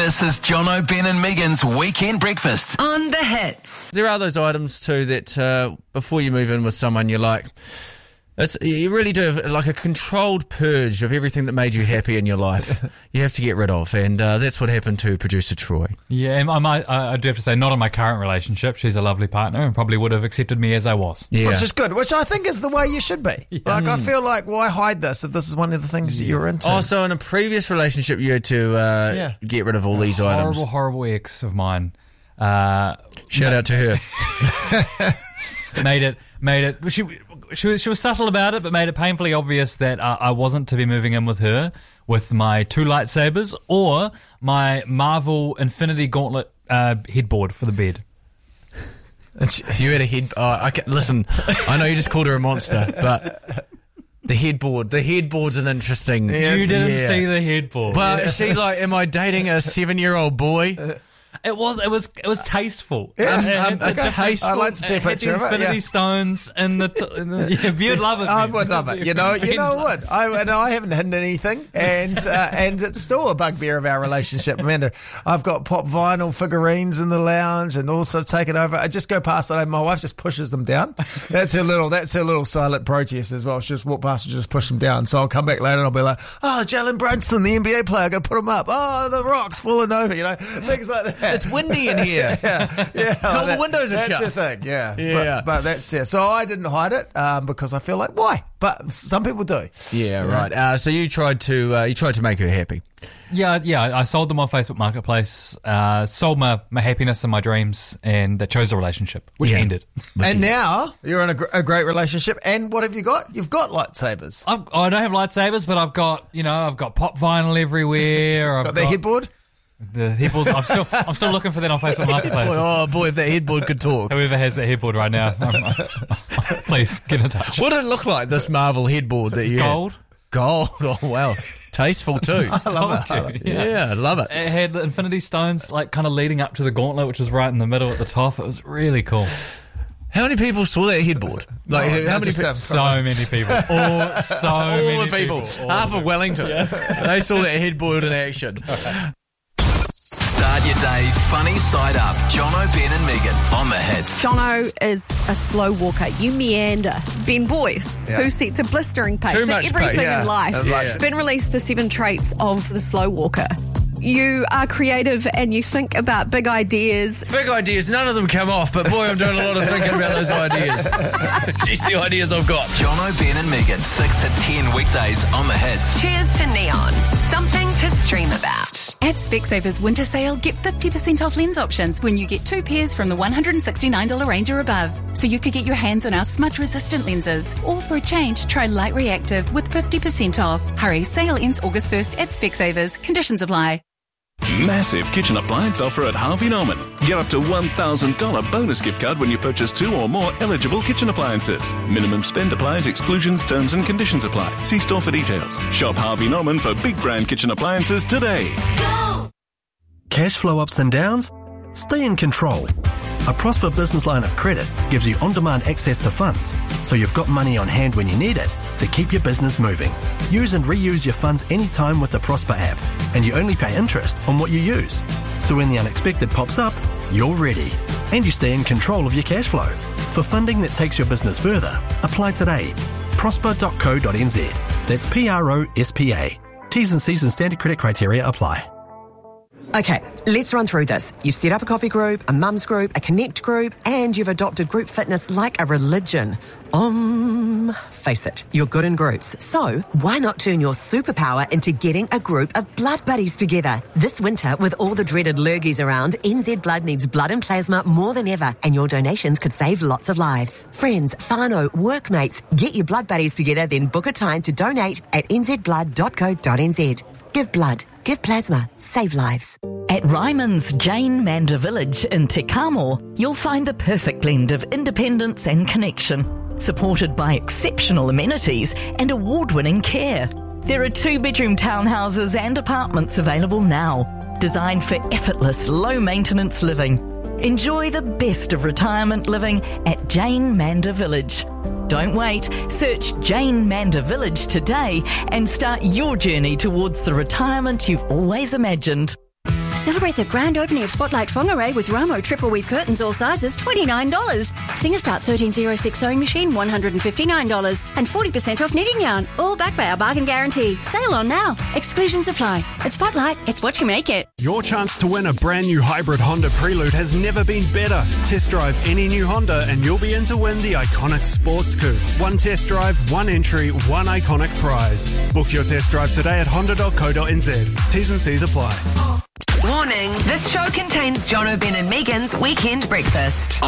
This is Jono, Ben and Megan's Weekend Breakfast. On the hits. There are those items too that before you move in with someone, you're like, you really do have like a controlled purge of everything that made you happy in your life. You have to get rid of, and that's what happened to producer Troy. Yeah, I do have to say, not in my current relationship. She's a lovely partner and probably would have accepted me as I was. Yeah. Which is good, which I think is the way you should be. Yeah. Like, I feel like, why hide this if this is one of the things that you're into? Oh, so in a previous relationship, you had to get rid of all these items. Horrible ex of mine. Shout out to her. made it. She was subtle about it, but made it painfully obvious that I wasn't to be moving in with her with my 2 lightsabers or my Marvel Infinity Gauntlet headboard for the bed. You had a head... listen, I know you just called her a monster, but... The headboard's an interesting... You didn't see the headboard. Well, is she like, am I dating a 7-year-old boy? It was tasteful. Yeah, tasteful. I'd like to see a picture of it. Infinity Stones in the you'd love it. I would love it. You know what? I haven't hidden anything, and it's still a bugbear of our relationship, Amanda. I've got pop vinyl figurines in the lounge, and also taken over. I just go past it, and my wife just pushes them down. That's her little silent protest as well. She just walk past and just push them down. So I'll come back later and I'll be like, oh, Jalen Brunson, the NBA player, I got to put him up. Oh, the Rock's falling over. You know, things like that. It's windy in here. Yeah. All the windows are shut. That's your thing, yeah. But that's, yeah. So I didn't hide it because I feel like, why? But some people do. Yeah, right. So you tried to make her happy. Yeah. I sold them on Facebook Marketplace, sold my happiness and my dreams, and chose a relationship, which ended. And now you're in a great relationship. And what have you got? You've got lightsabers. I don't have lightsabers, but I've got pop vinyl everywhere. I've got the headboard. The headboard. I'm still looking for that on Facebook Marketplace. Oh boy, if that headboard could talk. Whoever has that headboard right now, please get in touch. What did it look like, this Marvel headboard that you Gold. had? Gold. Oh wow, tasteful too. I love it. Yeah, I love it. It had the Infinity Stones like kind of leading up to the gauntlet, which was right in the middle at the top. It was really cool. How many people saw that headboard? Like, how many people? So many people. All the people. Half of Wellington. Yeah. They saw that headboard in action. Start your day funny side up. Jono, Ben and Megan on the hits. Jono is a slow walker. You meander. Ben Boyce, who sets a blistering pace Too at much everything pace. in life. Yeah. Ben released the 7 traits of the slow walker. You are creative and you think about big ideas. Big ideas, none of them come off, but boy, I'm doing a lot of thinking about those ideas. Jeez, the ideas I've got. Jono, Ben and Megan, 6 to 10 weekdays on the hits. Cheers to Neon. Something to stream about. At Specsavers Winter Sale, get 50% off lens options when you get 2 pairs from the $169 range or above. So you could get your hands on our smudge-resistant lenses. Or for a change, try Light Reactive with 50% off. Hurry, sale ends August 1st at Specsavers. Conditions apply. Massive kitchen appliance offer at Harvey Norman. Get up to $1,000 bonus gift card when you purchase 2 or more eligible kitchen appliances. Minimum spend applies, exclusions, terms and conditions apply. See store for details. Shop Harvey Norman for big brand kitchen appliances today. Go! Cash flow ups and downs? Stay in control. A Prosper business line of credit gives you on-demand access to funds, so you've got money on hand when you need it to keep your business moving. Use and reuse your funds anytime with the Prosper app, and you only pay interest on what you use. So when the unexpected pops up, you're ready, and you stay in control of your cash flow. For funding that takes your business further, apply today. Prosper.co.nz. That's PROSPA. T's and C's and standard credit criteria apply. Okay, let's run through this. You've set up a coffee group, a mums group, a connect group, and you've adopted group fitness like a religion. Face it, you're good in groups. So, why not turn your superpower into getting a group of blood buddies together? This winter, with all the dreaded lurgies around, NZ Blood needs blood and plasma more than ever, and your donations could save lots of lives. Friends, whānau, workmates, get your blood buddies together, then book a time to donate at nzblood.co.nz. Give blood, give plasma, save lives. At Ryman's Jane Mander Village in Te Kamo, you'll find the perfect blend of independence and connection, supported by exceptional amenities and award-winning care. There are 2-bedroom townhouses and apartments available now, designed for effortless, low-maintenance living. Enjoy the best of retirement living at Jane Mander Village. Don't wait. Search Jane Mander Village today and start your journey towards the retirement you've always imagined. Celebrate the grand opening of Spotlight Whangarei with Ramo triple weave curtains all sizes, $29. Singer Start 1306 sewing machine, $159. And 40% off knitting yarn, all backed by our bargain guarantee. Sale on now. Exclusions apply. At Spotlight, it's what you make it. Your chance to win a brand new hybrid Honda Prelude has never been better. Test drive any new Honda and you'll be in to win the iconic sports coupe. One test drive, one entry, one iconic prize. Book your test drive today at honda.co.nz. T's and C's apply. Warning, this show contains John O'Brien and Megan's Weekend Breakfast.